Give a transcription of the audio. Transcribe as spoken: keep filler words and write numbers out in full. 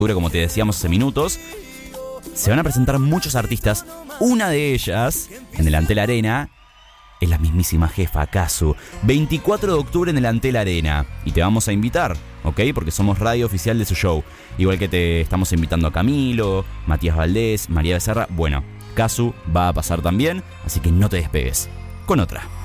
como te decíamos hace minutos, se van a presentar muchos artistas. Una de ellas, en el Antel Arena, es la mismísima jefa, Cazzu. veinticuatro de octubre en el Antel Arena. Y te vamos a invitar, ¿ok? Porque somos radio oficial de su show. Igual que te estamos invitando a Camilo, Matías Valdés, María Becerra. Bueno, Cazzu va a pasar también, así que no te despegues. Con otra.